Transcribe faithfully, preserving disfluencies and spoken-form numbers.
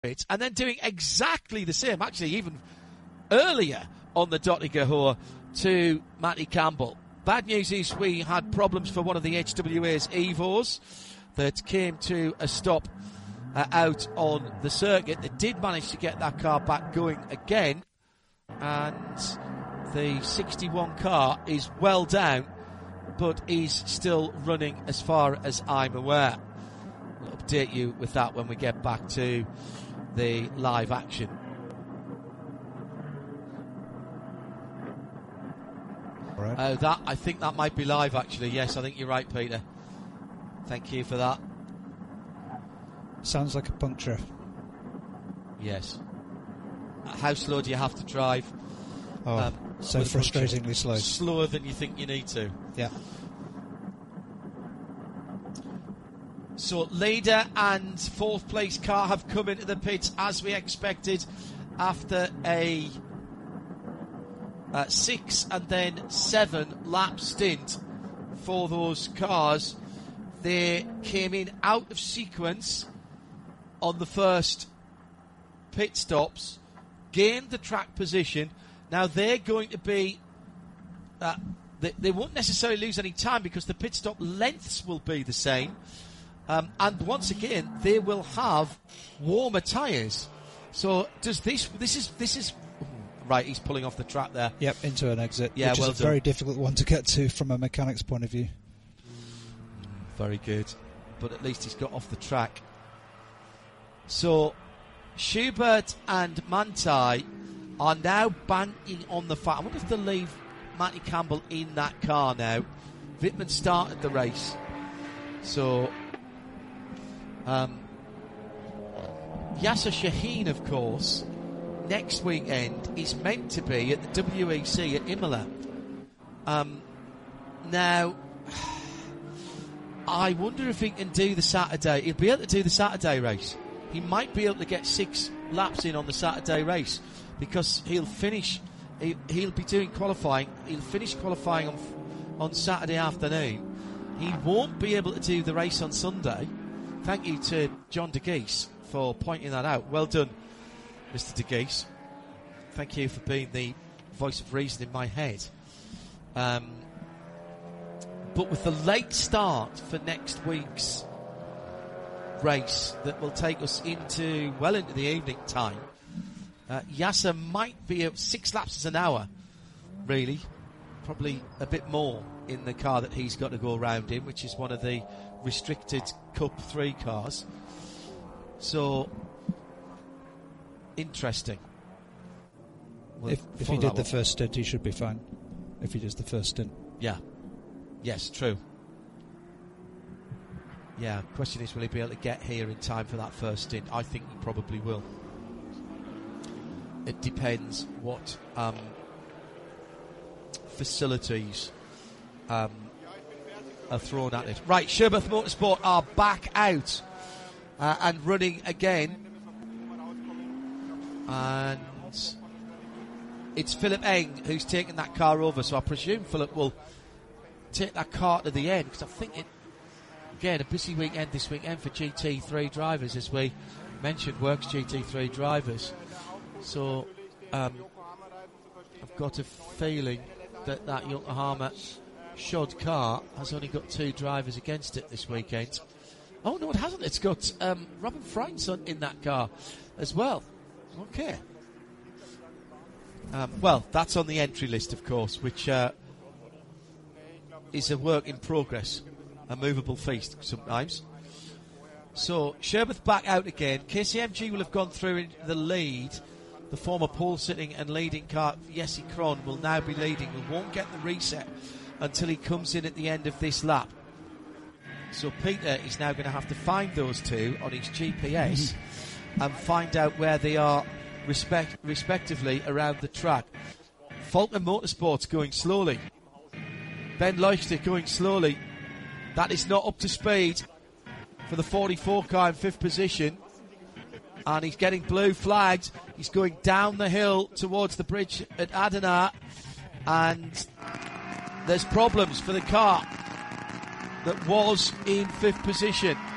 it, and then doing exactly the same, actually even earlier on the Dottygahor to Matty Campbell. Bad news is we had problems for one of the H W A's Evos that came to a stop uh, out on the circuit. They did manage to get that car back going again, and the sixty-one car is well down, but is still running as far as I'm aware. We'll update you with that when we get back to the live action. Right. Uh, that I think that might be live, actually. Yes, I think you're right, Peter. Thank you for that. Sounds like a puncture. Yes. How slow do you have to drive? Oh, um, so frustratingly slow. Slower than you think you need to. Yeah. So leader and fourth place car have come into the pits as we expected after a uh, six and then seven lap stint for those cars. They came in out of sequence on the first pit stops, gained the track position. Now they're going to be, uh, they, they won't necessarily lose any time because the pit stop lengths will be the same. Um, and once again, they will have warmer tyres. So does this, this is, this is, right, he's pulling off the track there. Yep, into an exit, yeah, which well is a done. very difficult one to get to from a mechanic's point of view. Very good. But at least he's got off the track. So Schubert and Manthey are now banking on the fact. I wonder if they'll leave Matty Campbell in that car now. Wittmann started the race. So um, Yasser Shaheen, of course, next weekend is meant to be at the W E C at Imola. Um, now, I wonder if he can do the Saturday. He'll be able to do the Saturday race. He might be able to get six laps in on the Saturday race because he'll finish. He, he'll be doing qualifying. He'll finish qualifying on on Saturday afternoon. He won't be able to do the race on Sunday. Thank you to John De Geese for pointing that out. Well done, Mister De Geese. Thank you for being the voice of reason in my head. Um, but with the late start for next week's race that will take us into, well into the evening time, uh, Yasser might be at six laps as an hour, really. Probably a bit more in the car that he's got to go around in, which is one of the restricted Cup three cars. So, interesting. We'll if if he did the first stint, he should be fine. If he does the first stint. Yeah. Yes, true. Yeah, question is, will he be able to get here in time for that first stint? I think he probably will. It depends what um, facilities um, are thrown at it. Right, Sherberth Motorsport are back out uh, and running again. And it's Philip Eng who's taking that car over, so I presume Philip will take that car to the end, because I think it, again, a busy weekend this weekend for G T three drivers, as we mentioned, Works G T three drivers. So um, I've got a feeling that that Yokohama Shod car has only got two drivers against it this weekend. Oh no, it hasn't. It's got um, Robin Freindson in that car as well. Okay. Um, well, that's on the entry list, of course, which uh, is a work in progress, a movable feast sometimes. So Sherberth back out again. K C M G will have gone through into the lead. The former pole sitting and leading car, Jesse Kron, will now be leading. We won't get the reset until he comes in at the end of this lap. So Peter is now going to have to find those two on his G P S and find out where they are respect, respectively around the track. Faulkner Motorsports going slowly. Ben Leuchter going slowly. That is not up to speed for the forty-four car in fifth position. And he's getting blue flagged. He's going down the hill towards the bridge at Adana. And there's problems for the car that was in fifth position.